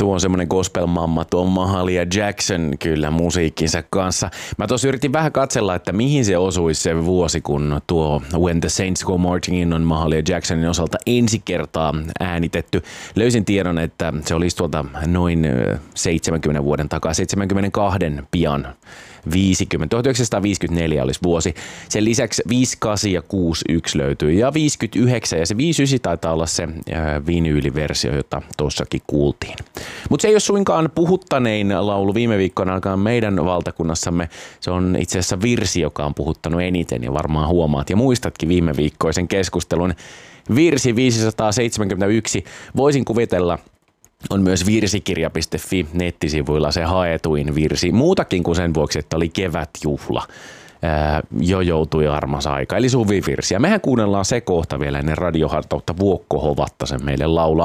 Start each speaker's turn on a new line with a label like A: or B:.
A: Tuo on semmoinen gospel-mamma, tuo Mahalia Jackson kyllä musiikkinsa kanssa. Mä tuossa yritin vähän katsella, että mihin se osuisi se vuosi, kun tuo When the Saints Go Marching In on Mahalia Jacksonin osalta ensi kertaa äänitetty. Löysin tiedon, että se olisi tuolta noin 70 vuoden takaa, 72 pian. 1954 olisi vuosi. Sen lisäksi 58 ja 61 löytyy ja 59 ja se 59 taitaa olla se vinyyliversio, jota tuossakin kuultiin. Mutta se ei ole suinkaan puhuttanein laulu viime viikkoina alkaan meidän valtakunnassamme. Se on itse asiassa virsi, joka on puhuttanut eniten ja varmaan huomaat ja muistatkin viime viikkoisen keskustelun. Virsi 571, voisin kuvitella, on myös virsikirja.fi nettisivuilla se haetuin virsi. Muutakin kuin sen vuoksi, että oli kevätjuhla. Jo joutui armas aika, eli suvivirsi. Ja mehän kuunnellaan se kohta vielä ennen radiohartautta. Vuokko Hovattasen meille laulaa.